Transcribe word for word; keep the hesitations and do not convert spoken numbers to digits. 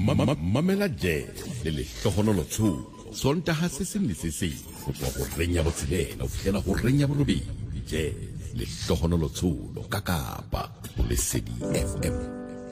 mamela jazz le lehlohonolo tshulo sontaga se seng le se seng go tswa go renya botshelela go fitlhela go renya borobedi jazz lehlohonolo tshulo ka kapa Lesedi F M.